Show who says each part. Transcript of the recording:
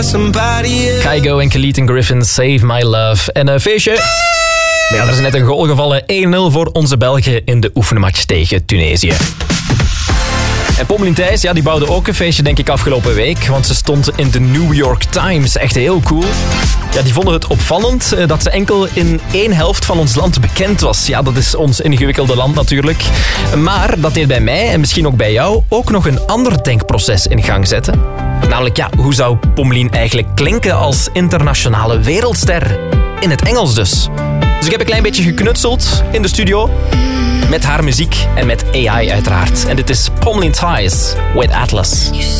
Speaker 1: by somebody else.
Speaker 2: Kygo en Khalid Griffin, Save My Love. En een feestje. Ja, er is net een goal gevallen. 1-0 voor onze Belgen in de oefenmatch tegen Tunesië. En Pommelien Thijs, ja, die bouwde ook een feestje, denk ik, afgelopen week. Want ze stond in de New York Times. Echt heel cool. Ja, die vonden het opvallend dat ze enkel in één helft van ons land bekend was. Ja, dat is ons ingewikkelde land natuurlijk. Maar dat deed bij mij, en misschien ook bij jou, ook nog een ander denkproces in gang zetten. Namelijk, ja, hoe zou Pommelien eigenlijk klinken als internationale wereldster? In het Engels dus. Dus ik heb een klein beetje geknutseld in de studio. Met haar muziek en met AI uiteraard. En dit is Pommelien Thijs with Atlas.